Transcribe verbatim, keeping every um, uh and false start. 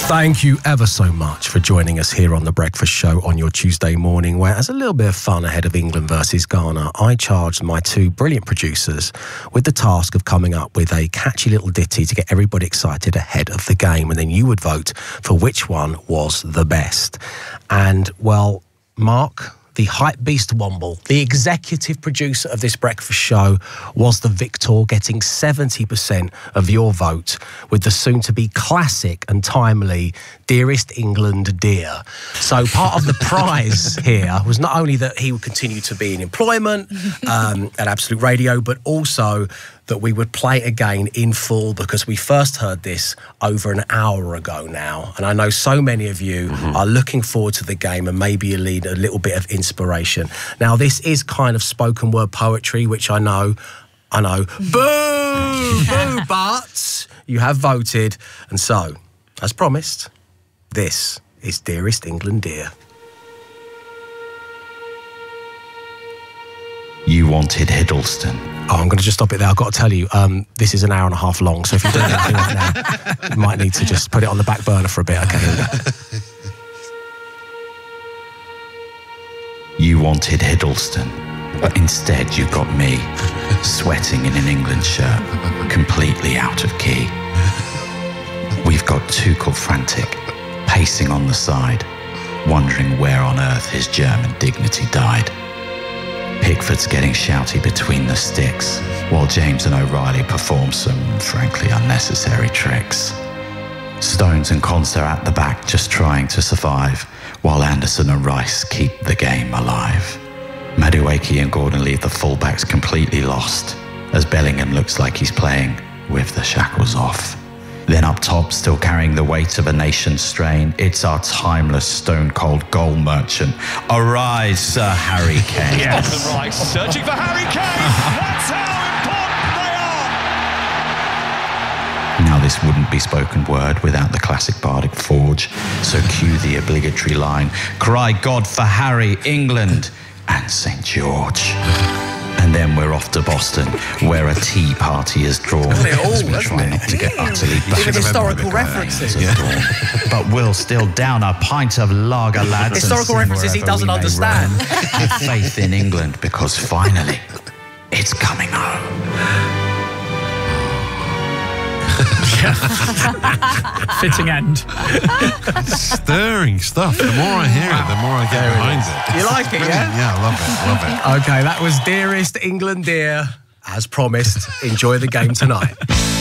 Thank you ever so much for joining us here on The Breakfast Show on your Tuesday morning, where, as a little bit of fun ahead of England versus Ghana, I charged my two brilliant producers with the task of coming up with a catchy little ditty to get everybody excited ahead of the game, and then you would vote for which one was the best. And, well, Mark, the hype beast Womble, the executive producer of this breakfast show, was the victor, getting seventy percent of your vote with the soon-to-be classic and timely Dearest England Dear. So part of the prize here was not only that he would continue to be in employment um, at Absolute Radio, but also that we would play it again in full, because we first heard this over an hour ago now. And I know so many of you mm-hmm. are looking forward to the game, and maybe you need a little bit of inspiration. Now, this is kind of spoken word poetry, which I know, I know, boo, boo, but you have voted. And so, as promised, this is Dearest England Dear. You wanted Hiddleston. Oh, I'm going to just stop it there. I've got to tell you, um, this is an hour and a half long, so if you do anything right now, you might need to just put it on the back burner for a bit. Okay, here we go. You wanted Hiddleston, but instead you got me, sweating in an England shirt, completely out of key. We've got Tuchel frantic, pacing on the side, wondering where on earth his German dignity died. Pickford's getting shouty between the sticks, while James and O'Reilly perform some, frankly, unnecessary tricks. Stones and Conster at the back just trying to survive, while Anderson and Rice keep the game alive. Madueke and Gordon leave the fullbacks completely lost, as Bellingham looks like he's playing with the shackles off. Then up top, still carrying the weight of a nation's strain, it's our timeless stone-cold goal merchant. Arise, Sir Harry Kane. Yes. Bottom right, searching for Harry Kane. That's how important they are. Now this wouldn't be spoken word without the classic bardic forge, so cue the obligatory line, cry God for Harry, England, and Saint George. And then we're off to Boston, where a tea party is drawn, as we try not to get utterly battered. Historical references. Yeah. But we'll still down a pint of lager, lads. Historical references he doesn't understand. Have faith in England, because finally, it's coming home. Fitting end. Stirring stuff. The more I hear it, the more I get behind it. You like it, yeah? Yeah, I love it, love it. Okay, that was Dearest England Dear. As promised, enjoy the game tonight.